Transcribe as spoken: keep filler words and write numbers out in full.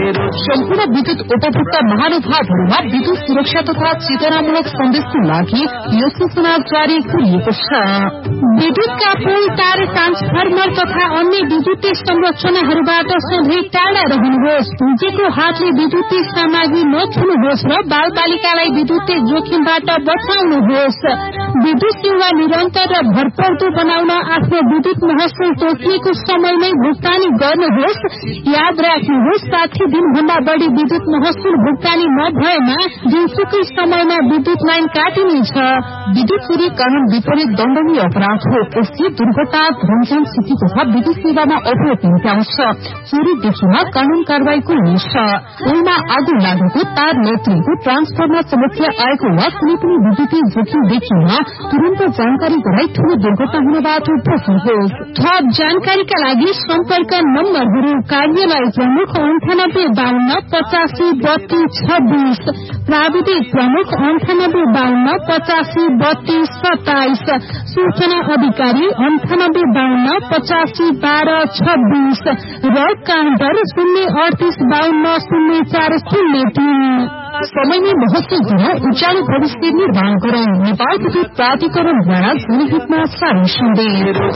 सम्पूर्ण विद्युत उपभोक्ता महानुभावहरूमा विद्युत सुरक्षा तथा चेतनामूलक सन्देशको लागि यो सूचना जारी गरिएको छ। विद्युतका पोल, तार, ट्रान्सफर्मर तथा अन्य विद्युतीय संरचनाहरूबाट सधैँ टाढा रहनुहोस्। पुँजीको हातले विद्युतीय सामग्री नछुनुहोस् र बाल बालिकालाई विद्युतीय जोखिमबाट बचाउनुहोस्। विद्युत सेवा निरन्तर र भरपर्दो बनाउन आफ्नो विद्युत महसुल तोकिएको समयमै भुक्तानी गर्नुहोस्। याद राख्नुहोस्, साठी दिनभन्दा बढ़ी विद्युत महसुल भुक्तानी नभएमा जुनसुकै समयमा विद्युत लाइन काटिनेछ। विद्युत चोरी कानून विपरीत दण्डनीय अपराध हो। यसले दुर्घटना, धनजन क्षति तथा विद्युत सेवामा अवरोध निम्त्याउँछ। चोरी देखेमा कानून कारवाहीको हुनेछ। पोलमा आगो लागेको, तार लत्रिएको, ट्रान्सफर्मर समस्या आएको वा कुनै पनि विद्युतीय जोखिम देखिएमा तुरन्त जानकारी गराई ठूलो दुर्घटना हुनबाट बच्नुहोस्। थप जानकारीका लागि सम्पर्क नम्बरहरू: कार्यालय प्रमुख अन्ठानब्बे बाहन्न पचासी बत्तीस छब्बीस, प्राविधिक प्रमुख अन्ठानब्बे बाहन्न पचासी बत्तीस सत्ताइस, सूचना अधिकारी अन्ठानब्बे बाहन्न पचासी बाह्र छब्बीस र काउन्टर शून्य अडतीस बाहन्न शून्य चार शून्य तीन। समयमै महसुल दिन उज्यालो भविष्य निर्माण गरौं। नेपाल विद्युत प्राधिकरणद्वारा जनहितमा सार्वजनिक सन्देश।